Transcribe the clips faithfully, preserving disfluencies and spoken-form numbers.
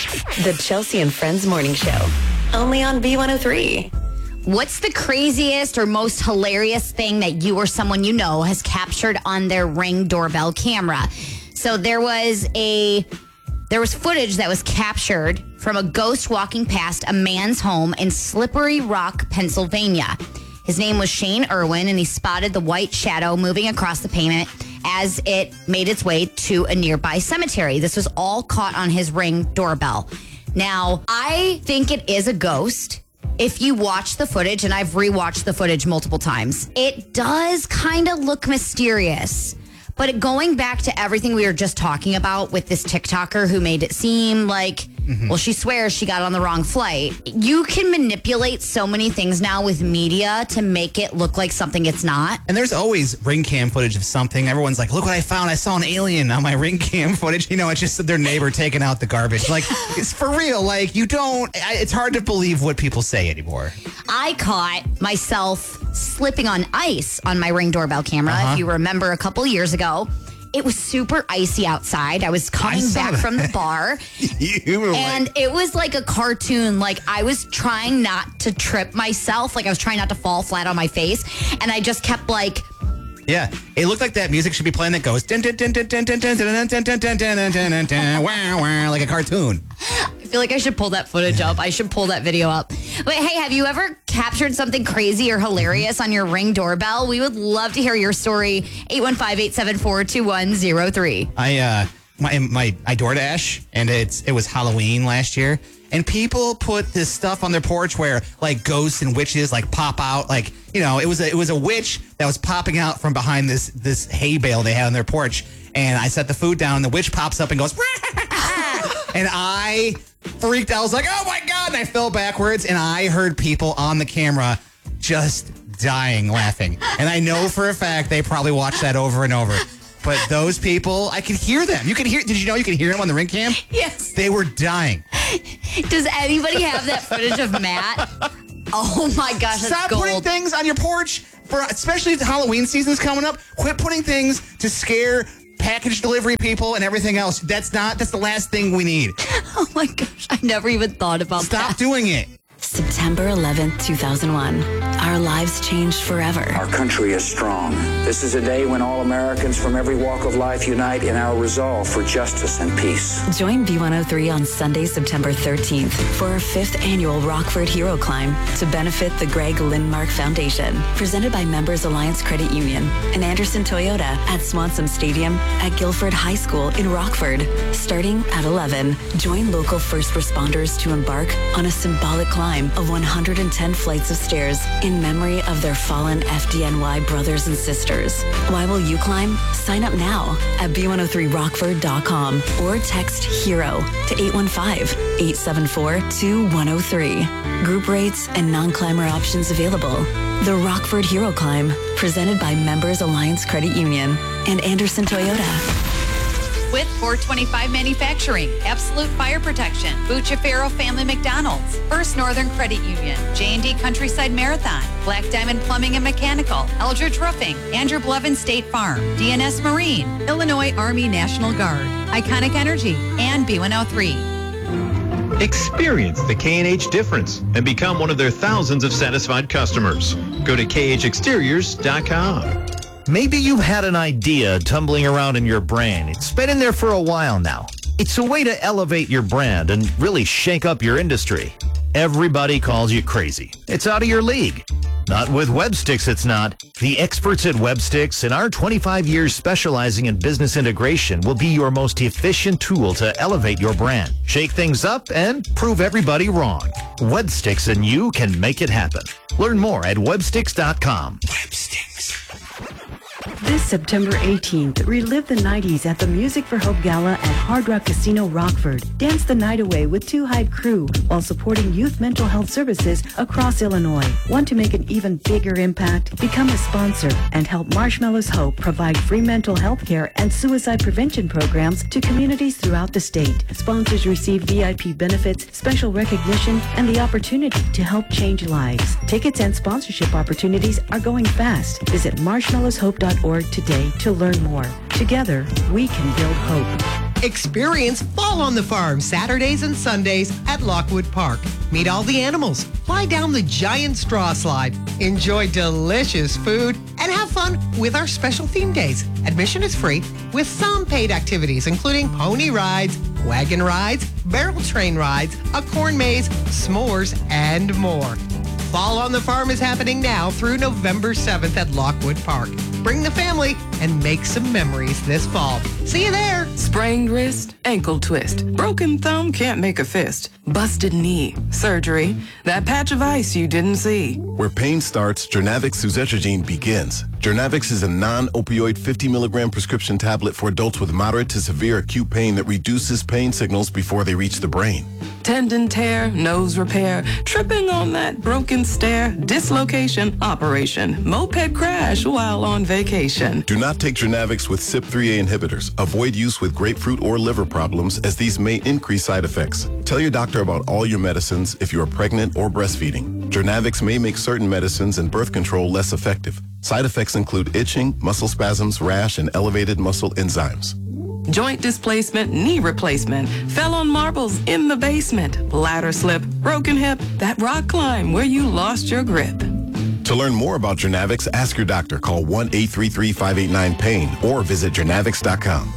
The Chelsea and Friends Morning Show. Only on B one oh three. What's the craziest or most hilarious thing that you or someone you know has captured on their Ring doorbell camera? So there was a there was footage that was captured from a ghost walking past a man's home in Slippery Rock, Pennsylvania. His name was Shane Irwin, and he spotted the white shadow moving across the pavement as it made its way to a nearby cemetery. This was all caught on his Ring doorbell. Now, I think it is a ghost. If you watch the footage, and I've rewatched the footage multiple times, it does kind of look mysterious. But going back to everything we were just talking about with this TikToker who made it seem like, mm-hmm. well, she swears she got on the wrong flight. You can manipulate so many things now with media to make it look like something it's not. And there's always Ring cam footage of something. Everyone's like, look what I found. I saw an alien on my Ring cam footage. You know, it's just their neighbor taking out the garbage. Like, it's for real. Like, you don't, it's hard to believe what people say anymore. I caught myself slipping on ice on my Ring doorbell camera. Uh-huh. If you remember a couple years ago, it was super icy outside. I was coming I back that. from the bar. you were and like... it was like a cartoon. Like, I was trying not to trip myself. Like, I was trying not to fall flat on my face. And I just kept like... Yeah, it looked like that music should be playing that goes dun dun dun dun dun dun dun dun dun dun dun dun dun dun wow wow like a cartoon. I feel like I should pull that footage up. I should pull that video up. But hey, have you ever captured something crazy or hilarious on your Ring doorbell? We would love to hear your story. eight one five, eight seven four, two one zero three. I uh my my I DoorDash, and it's it was Halloween last year. And people put this stuff on their porch where like ghosts and witches like pop out. Like, you know, it was a, it was a witch that was popping out from behind this this hay bale they had on their porch. And I set the food down and the witch pops up and goes, and I freaked out. I was like, oh my God. And I fell backwards and I heard people on the camera just dying laughing. And I know for a fact they probably watched that over and over. But those people, I could hear them. You could hear, did you know you could hear them on the Ring cam? Yes. They were dying. Does anybody have that footage of Matt? Oh my gosh, that's Stop gold. putting things on your porch, for especially if the Halloween season's coming up. Quit putting things to scare package delivery people and everything else. That's not, that's the last thing we need. Oh my gosh, I never even thought about Stop that. Stop doing it. September eleventh, two thousand one. Our lives changed forever. Our country is strong. This is a day when all Americans from every walk of life unite in our resolve for justice and peace. Join B one oh three on Sunday, September thirteenth for our fifth annual Rockford Hero Climb to benefit the Greg Lindmark Foundation. Presented by Members Alliance Credit Union and Anderson Toyota at Swanson Stadium at Guilford High School in Rockford. Starting at eleven, join local first responders to embark on a symbolic climb of one hundred ten flights of stairs in memory of their fallen F D N Y brothers and sisters. Why will you climb? Sign up now at B one oh three rockford dot com or text HERO to eight one five, eight seven four, two one oh three. Group rates and non-climber options available. The Rockford Hero Climb, presented by Members Alliance Credit Union and Anderson Toyota. With four twenty-five Manufacturing, Absolute Fire Protection, Bucciafero Family McDonald's, First Northern Credit Union, J and D Countryside Marathon, Black Diamond Plumbing and Mechanical, Eldridge Roofing, Andrew Blevin State Farm, D N S Marine, Illinois Army National Guard, Iconic Energy, and B one oh three. Experience the K and H difference and become one of their thousands of satisfied customers. Go to K H exteriors dot com. Maybe you've had an idea tumbling around in your brain. It's been in there for a while now. It's a way to elevate your brand and really shake up your industry. Everybody calls you crazy. It's out of your league. Not with Websticks, it's not. The experts at Websticks and our twenty-five years specializing in business integration will be your most efficient tool to elevate your brand, shake things up, and prove everybody wrong. Websticks and you can make it happen. Learn more at websticks dot com. Websticks. This September eighteenth, relive the nineties at the Music for Hope Gala at Hard Rock Casino Rockford. Dance the night away with Two Hyde Crew while supporting youth mental health services across Illinois. Want to make an even bigger impact? Become a sponsor and help Marshmallows Hope provide free mental health care and suicide prevention programs to communities throughout the state. Sponsors receive V I P benefits, special recognition, and the opportunity to help change lives. Tickets and sponsorship opportunities are going fast. Visit marshmallows hope dot org today to learn more. Together, we can build hope. Experience Fall on the Farm Saturdays and Sundays at Lockwood Park. Meet all the animals, fly down the giant straw slide, enjoy delicious food, and have fun with our special theme days. Admission is free with some paid activities, including pony rides, wagon rides, barrel train rides, a corn maze, s'mores, and more. Fall on the Farm is happening now through November seventh at Lockwood Park. Bring the family and make some memories this fall. See you there. Sprained wrist, ankle twist, broken thumb, can't make a fist, busted knee, surgery, that patch of ice you didn't see. Where pain starts, Jernavix suzetrigine begins. Jernavix is a non-opioid fifty milligram prescription tablet for adults with moderate to severe acute pain that reduces pain signals before they reach the brain. Tendon tear, nose repair, tripping on that broken stair, dislocation, operation, moped crash while on vacation. Do not take Jernavix with C Y P three A inhibitors. Avoid use with grapefruit or liver problems, as these may increase side effects. Tell your doctor about all your medicines if you are pregnant or breastfeeding. Jernavix may make certain medicines and birth control less effective. Side effects include itching, muscle spasms, rash, and elevated muscle enzymes. Joint displacement, knee replacement, fell on marbles in the basement, ladder slip, broken hip, that rock climb where you lost your grip. To learn more about Jernavix, ask your doctor. Call one eight three three, five eight nine, pain or visit jernavix dot com.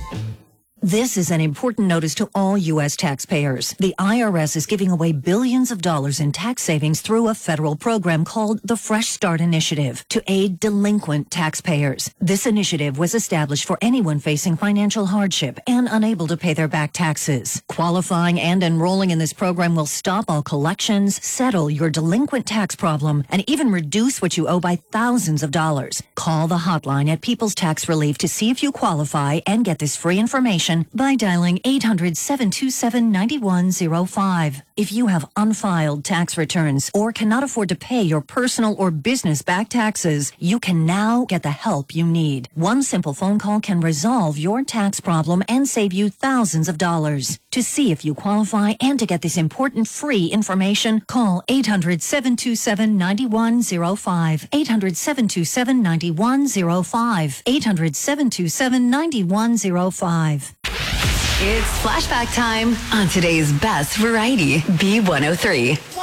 This is an important notice to all U S taxpayers. The I R S is giving away billions of dollars in tax savings through a federal program called the Fresh Start Initiative to aid delinquent taxpayers. This initiative was established for anyone facing financial hardship and unable to pay their back taxes. Qualifying and enrolling in this program will stop all collections, settle your delinquent tax problem, and even reduce what you owe by thousands of dollars. Call the hotline at People's Tax Relief to see if you qualify and get this free information by dialing eight hundred, seven two seven, nine one zero five. If you have unfiled tax returns or cannot afford to pay your personal or business back taxes, you can now get the help you need. One simple phone call can resolve your tax problem and save you thousands of dollars. To see if you qualify and to get this important free information, call eight hundred, seven two seven, nine one zero five. eight hundred, seven two seven, nine one zero five. eight hundred, seven two seven, nine one zero five. It's flashback time on today's best variety, B one oh three.